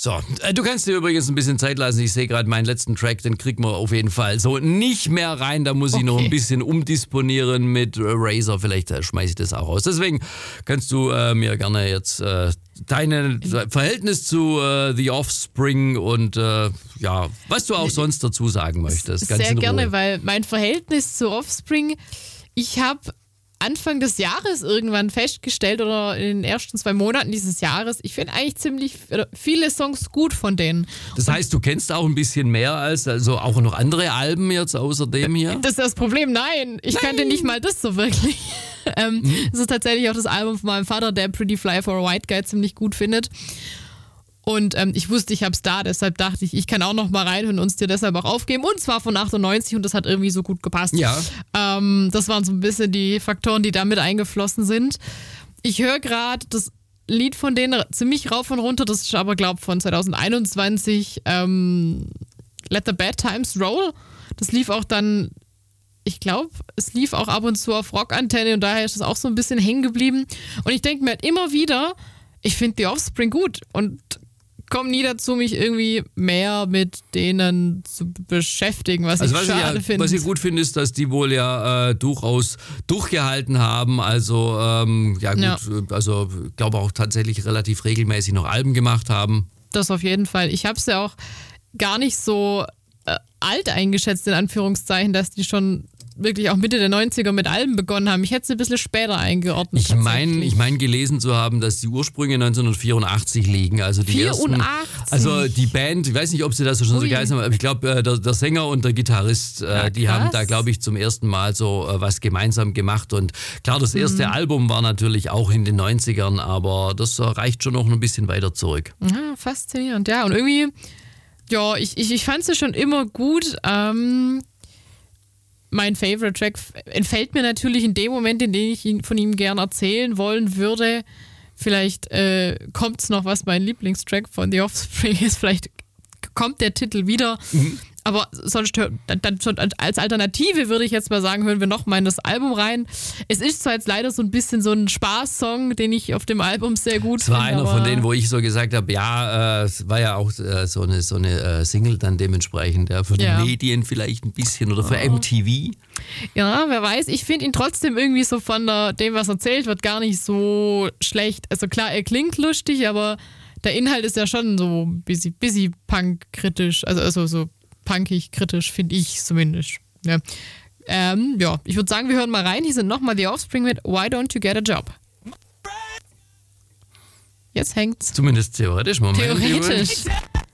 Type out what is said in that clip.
So, du kannst dir übrigens ein bisschen Zeit lassen. Ich sehe gerade meinen letzten Track, den kriegt man auf jeden Fall so nicht mehr rein. Da muss ich noch ein bisschen umdisponieren mit Razer. Vielleicht schmeiße ich das auch raus. Deswegen kannst du mir gerne jetzt dein Verhältnis zu The Offspring und was du auch sonst dazu sagen möchtest. Ganz sehr gerne, weil mein Verhältnis zu Offspring, ich habe Anfang des Jahres irgendwann festgestellt oder in den ersten 2 Monaten dieses Jahres, ich finde eigentlich viele Songs gut von denen. Das heißt, du kennst auch ein bisschen mehr als also auch noch andere Alben jetzt außer dem hier? Das ist das Problem, nein. Ich kannte nicht mal das so wirklich. Das ist tatsächlich auch das Album von meinem Vater, der Pretty Fly for a White Guy ziemlich gut findet. Und ich wusste, ich hab's da, deshalb dachte ich kann auch noch mal reinhören und es dir deshalb auch aufgeben. Und zwar von 98 und das hat irgendwie so gut gepasst. Ja. Das waren so ein bisschen die Faktoren, die da mit eingeflossen sind. Ich höre gerade das Lied von denen ziemlich rauf und runter, das ist aber, glaube ich, von 2021, Let the Bad Times Roll. Das lief auch dann, ich glaube, es lief auch ab und zu auf Rockantenne und daher ist das auch so ein bisschen hängen geblieben. Und ich denke mir halt immer wieder, ich finde die Offspring gut und komme nie dazu, mich irgendwie mehr mit denen zu beschäftigen, was ich schade finde. Was ich gut finde, ist, dass die wohl ja durchaus durchgehalten haben. Also, also ich glaube auch tatsächlich relativ regelmäßig noch Alben gemacht haben. Das auf jeden Fall. Ich habe es ja auch gar nicht so alt eingeschätzt, in Anführungszeichen, dass die schon wirklich auch Mitte der 90er mit Alben begonnen haben. Ich hätte sie ein bisschen später eingeordnet. Ich meine gelesen zu haben, dass die Ursprünge 1984 liegen. Also die 84? Also die Band, ich weiß nicht, ob sie das schon so geheißen haben, aber ich glaube, der Sänger und der Gitarrist, die haben da, glaube ich, zum ersten Mal so was gemeinsam gemacht. Und klar, das erste Album war natürlich auch in den 90ern, aber das reicht schon noch ein bisschen weiter zurück. Ja, faszinierend, ja. Und irgendwie, ja, ich fand sie schon immer gut. Mein Favorite Track entfällt mir natürlich in dem Moment, in dem ich von ihm gern erzählen wollen würde. Vielleicht kommt es noch, was mein Lieblingstrack von The Offspring ist. Vielleicht kommt der Titel wieder. Aber sonst als Alternative würde ich jetzt mal sagen, hören wir noch mal in das Album rein. Es ist zwar jetzt leider so ein bisschen so ein Spaßsong, den ich auf dem Album sehr gut finde. Es war einer von denen, wo ich so gesagt habe, es war ja auch so eine Single dann dementsprechend, für die Medien vielleicht ein bisschen oder für MTV. Ja, wer weiß. Ich finde ihn trotzdem irgendwie so von dem, was erzählt wird, gar nicht so schlecht. Also klar, er klingt lustig, aber der Inhalt ist ja schon so busy punk-kritisch, also so punkig kritisch, finde ich zumindest. Ja. Ich würde sagen, wir hören mal rein. Hier sind nochmal The Offspring mit Why Don't You Get a Job? Jetzt hängt's. Zumindest theoretisch. Moment. Theoretisch.